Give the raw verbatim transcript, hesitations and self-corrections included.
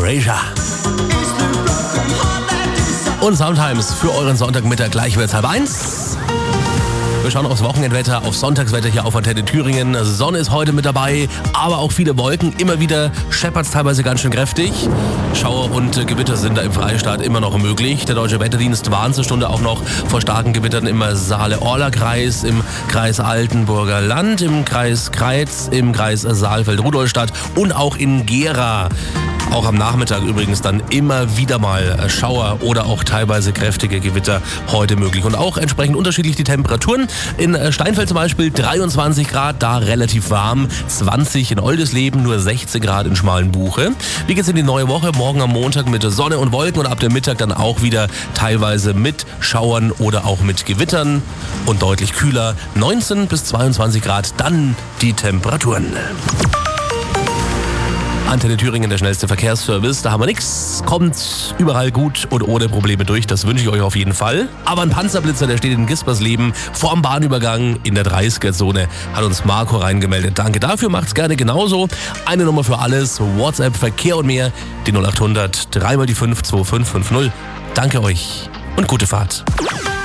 Erasure. Und Sometimes für euren Sonntagmittag gleich wird's halb eins. Wir schauen aufs Wochenendwetter, auf Sonntagswetter hier auf Antenne Thüringen. Sonne ist heute mit dabei, aber auch viele Wolken. Immer wieder scheppert's teilweise ganz schön kräftig. Schauer und Gewitter sind da im Freistaat immer noch möglich. Der Deutsche Wetterdienst warnt zur Stunde auch noch vor starken Gewittern im Saale-Orla-Kreis, im Kreis Altenburger Land, im Kreis Kreiz, im Kreis Saalfeld-Rudolstadt und auch in Gera. Auch am Nachmittag übrigens dann immer wieder mal Schauer oder auch teilweise kräftige Gewitter heute möglich. Und auch entsprechend unterschiedlich die Temperaturen. In Steinfeld zum Beispiel dreiundzwanzig Grad, da relativ warm. zwanzig in Oldesleben, nur sechzehn Grad in Schmalenbuche. Wie geht's in die neue Woche? Morgen am Montag mit Sonne und Wolken und ab dem Mittag dann auch wieder teilweise mit Schauern oder auch mit Gewittern. Und deutlich kühler, neunzehn bis zweiundzwanzig Grad, dann die Temperaturen. Antenne Thüringen, der schnellste Verkehrsservice. Da haben wir nichts. Kommt überall gut und ohne Probleme durch. Das wünsche ich euch auf jeden Fall. Aber ein Panzerblitzer, der steht in Gispersleben vorm Bahnübergang in der dreißiger-Zone, hat uns Marco reingemeldet. Danke dafür. Macht's gerne genauso. Eine Nummer für alles. WhatsApp, Verkehr und mehr. Die null acht hundert drei mal die fünf zwei fünf fünf null. Danke euch und gute Fahrt.